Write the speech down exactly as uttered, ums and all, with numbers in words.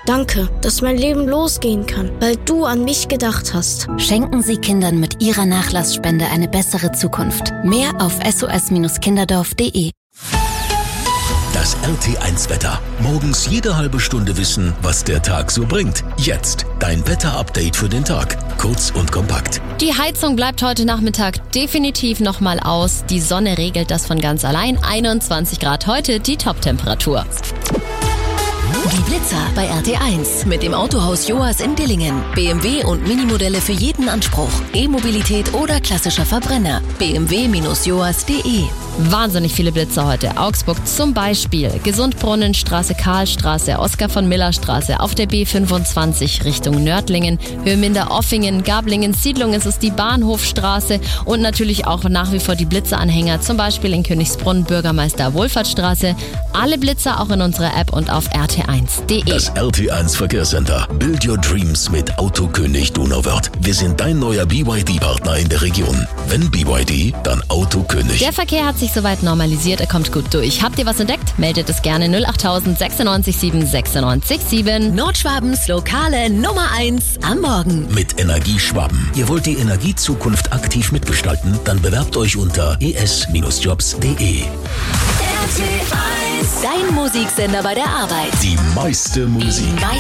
Danke, dass mein Leben losgehen kann, weil du an mich gedacht hast. Schenken Sie Kindern mit Ihrer Nachlassspende eine bessere Zukunft. Mehr auf s o s kinderdorf punkt d e. Das R T eins Wetter. Morgens jede halbe Stunde wissen, was der Tag so bringt. Jetzt dein Wetter-Update für den Tag. Kurz und kompakt. Die Heizung bleibt heute Nachmittag definitiv nochmal aus. Die Sonne regelt das von ganz allein. einundzwanzig Grad heute die Top-Temperatur. Die Blitzer bei R T eins mit dem Autohaus Joas in Dillingen. B M W und Minimodelle für jeden Anspruch. E-Mobilität oder klassischer Verbrenner. b m w Bindestrich joas punkt d e. Wahnsinnig viele Blitzer heute. Augsburg zum Beispiel. Gesundbrunnenstraße, Karlstraße, Oskar von Miller Straße, auf der B fünfundzwanzig Richtung Nördlingen, Höheminder-Offingen, Gablingen, Siedlung, es ist die Bahnhofstraße und natürlich auch nach wie vor die Blitzeranhänger, zum Beispiel in Königsbrunn, Bürgermeister Wohlfahrtsstraße. Alle Blitzer auch in unserer App und auf r t eins punkt d e. Das R T eins Verkehrscenter. Build your dreams mit Autokönig Donauwörth. Wir sind dein neuer B Y D-Partner in der Region. Wenn B Y D, dann Autokönig. Der Verkehr hat sich soweit normalisiert, er kommt gut durch. Habt ihr was entdeckt? Meldet es gerne null acht null null neun sechs sieben sechs neun sieben. Nordschwabens lokale Nummer eins am Morgen. Mit Energieschwaben. Ihr wollt die Energiezukunft aktiv mitgestalten? Dann bewerbt euch unter e s jobs punkt d e. R T eins, dein Musiksender bei der Arbeit. Die meiste Musik. Die